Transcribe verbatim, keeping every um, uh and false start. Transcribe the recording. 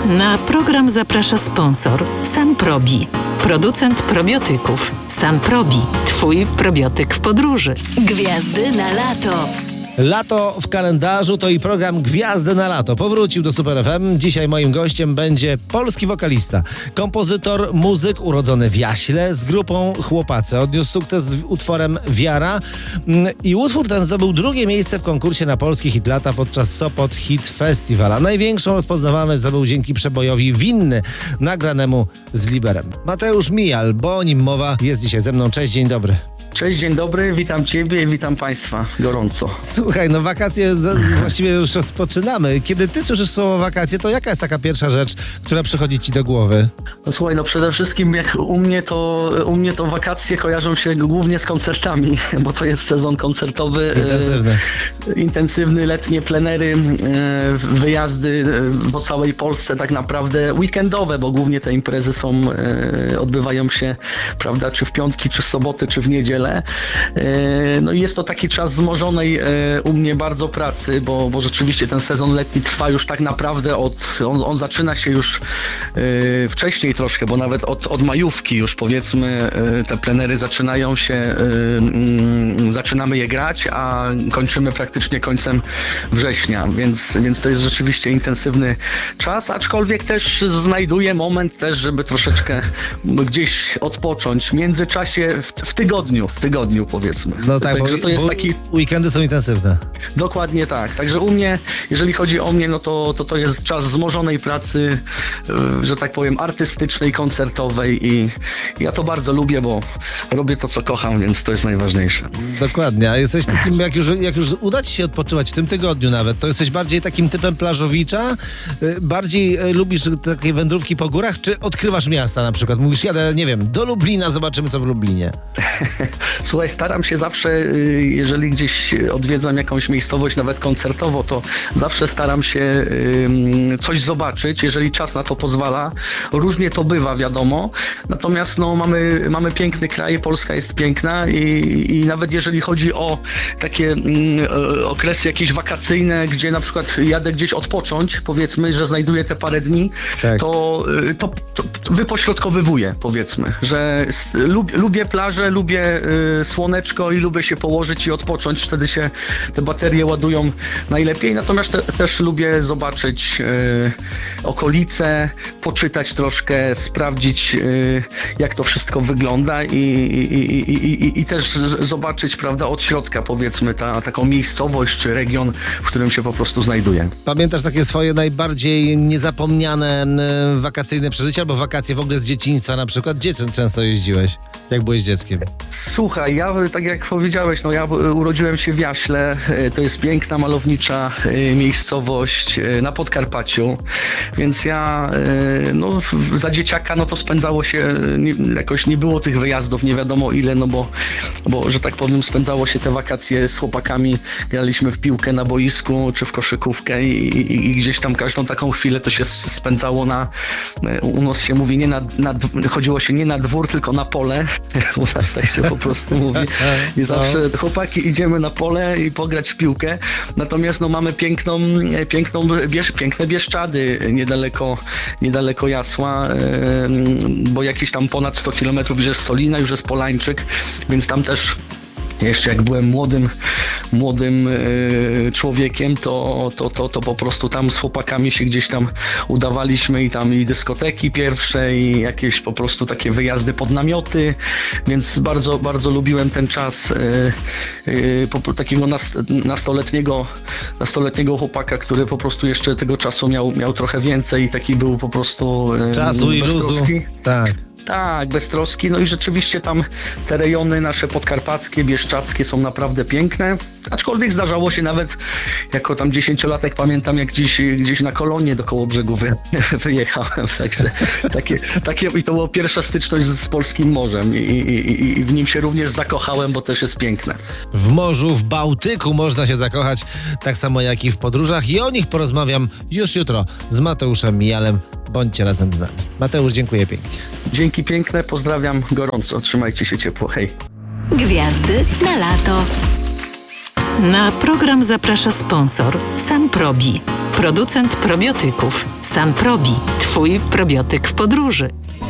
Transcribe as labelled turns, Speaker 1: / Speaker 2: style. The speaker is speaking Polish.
Speaker 1: Na program zaprasza sponsor Sanprobi, producent probiotyków. Sanprobi, twój probiotyk w podróży.
Speaker 2: Gwiazdy na lato.
Speaker 3: Lato w kalendarzu to i program Gwiazdy na lato. Powrócił do Super F M. Dzisiaj moim gościem będzie polski wokalista, kompozytor, muzyk urodzony w Jaśle z grupą Chłopacy. Odniósł sukces z utworem Wiara i utwór ten zdobył drugie miejsce w konkursie na polski hit lata podczas Sopot Hit Festival. A największą rozpoznawalność zdobył dzięki przebojowi Winny, nagranemu z Liberem. Mateusz Mijal, bo o nim mowa, jest dzisiaj ze mną. Cześć, dzień dobry.
Speaker 4: Cześć, dzień dobry, witam Ciebie i witam Państwa gorąco.
Speaker 3: Słuchaj, no wakacje z, właściwie już rozpoczynamy. Kiedy Ty słyszysz słowo wakacje, to jaka jest taka pierwsza rzecz, która przychodzi Ci do głowy?
Speaker 4: No słuchaj, no przede wszystkim jak u mnie to u mnie to wakacje kojarzą się głównie z koncertami, bo to jest sezon koncertowy.
Speaker 3: Intensywny.
Speaker 4: E, intensywny, letnie plenery, e, wyjazdy po całej Polsce tak naprawdę weekendowe, bo głównie te imprezy są, e, odbywają się, prawda, czy w piątki, czy w soboty, czy w niedzielę. No i jest to taki czas wzmożonej u mnie bardzo pracy, bo, bo rzeczywiście ten sezon letni trwa już tak naprawdę od, on, on zaczyna się już wcześniej troszkę, bo nawet od, od majówki już powiedzmy te plenery zaczynają się, zaczynamy je grać, a kończymy praktycznie końcem września, więc, więc to jest rzeczywiście intensywny czas, aczkolwiek też znajduję moment też, żeby troszeczkę gdzieś odpocząć w międzyczasie w, w tygodniu, w tygodniu powiedzmy.
Speaker 3: No tak,
Speaker 4: Także
Speaker 3: bo,
Speaker 4: to jest
Speaker 3: bo
Speaker 4: taki...
Speaker 3: weekendy są intensywne.
Speaker 4: Dokładnie tak. Także u mnie, jeżeli chodzi o mnie, no to to, to jest czas wzmożonej pracy, że tak powiem, artystycznej, koncertowej i ja to bardzo lubię, bo robię to, co kocham, więc to jest najważniejsze.
Speaker 3: Dokładnie, a jesteś takim, jak już, jak już uda Ci się odpoczywać w tym tygodniu nawet, to jesteś bardziej takim typem plażowicza? Bardziej lubisz takie wędrówki po górach, czy odkrywasz miasta na przykład? Mówisz, jadę, nie wiem, do Lublina, zobaczymy, co w Lublinie.
Speaker 4: Słuchaj, staram się zawsze, jeżeli gdzieś odwiedzam jakąś miejscowość, nawet koncertowo, to zawsze staram się coś zobaczyć, jeżeli czas na to pozwala. Różnie to bywa, wiadomo. Natomiast no, mamy, mamy piękny kraj, Polska jest piękna i, i nawet jeżeli chodzi o takie okresy jakieś wakacyjne, gdzie na przykład jadę gdzieś odpocząć, powiedzmy, że znajduję te parę dni, tak. to, to, to, to wypośrodkowywuję, powiedzmy, że lub, lubię plażę, lubię y, słoneczko i lubię się położyć i odpocząć, wtedy się te baterie ładują najlepiej, natomiast te, też lubię zobaczyć y, okolice, poczytać troszkę, sprawdzić y, jak to wszystko wygląda i, i, i, i, i też zobaczyć, prawda, od środka powiedzmy ta, taką miejscowość czy region, w którym się po prostu znajduję.
Speaker 3: Pamiętasz takie swoje najbardziej niezapomniane y, wakacyjne przeżycia albo wakacje w ogóle z dzieciństwa na przykład? Gdzie często jeździłeś, jak byłeś dzieckiem?
Speaker 4: Słuchaj, ja tak jak powiedziałeś, no ja urodziłem się w Jaśle, to jest piękna, malownicza miejscowość na Podkarpaciu, więc ja no, za dzieciaka no to spędzało się, nie, jakoś nie było tych wyjazdów, nie wiadomo ile, no bo, bo że tak powiem spędzało się te wakacje z chłopakami, graliśmy w piłkę na boisku czy w koszykówkę i, i, i gdzieś tam każdą taką chwilę to się spędzało na, u nas się mówi, nie na, na chodziło się nie na dwór, tylko na pole, u nas tak się po prostu mówi. I zawsze chłopaki idziemy na pole i pograć w piłkę. Natomiast no mamy piękną, piękną Biesz, piękne Bieszczady niedaleko, niedaleko Jasła, bo jakieś tam ponad sto kilometrów już jest Solina, już jest Polańczyk, więc tam też jeszcze jak byłem młodym, młodym y, człowiekiem, to, to, to, to po prostu tam z chłopakami się gdzieś tam udawaliśmy i tam i dyskoteki pierwsze i jakieś po prostu takie wyjazdy pod namioty, więc bardzo, bardzo lubiłem ten czas y, y, po, takiego nas, nastoletniego, nastoletniego chłopaka, który po prostu jeszcze tego czasu miał, miał trochę więcej i taki był po prostu y,
Speaker 3: czasu i luzu. Tak.
Speaker 4: Tak, bez troski. No i rzeczywiście tam te rejony nasze podkarpackie, bieszczackie są naprawdę piękne. Aczkolwiek zdarzało się nawet, jako tam dziesięciolatek pamiętam, jak gdzieś, gdzieś na kolonie do Kołobrzegu wy, wyjechałem. Także takie, takie, i to była pierwsza styczność z, z polskim morzem I, i, i w nim się również zakochałem, bo też jest piękne.
Speaker 3: W morzu, w Bałtyku można się zakochać, tak samo jak i w podróżach i o nich porozmawiam już jutro z Mateuszem Mijalem. Bądźcie razem z nami. Mateusz, dziękuję pięknie.
Speaker 4: Dzięki piękne, pozdrawiam gorąco. Trzymajcie się ciepło, hej.
Speaker 2: Gwiazdy na lato.
Speaker 1: Na program zaprasza sponsor Sanprobi, Producent probiotyków Sanprobi. Twój probiotyk w podróży.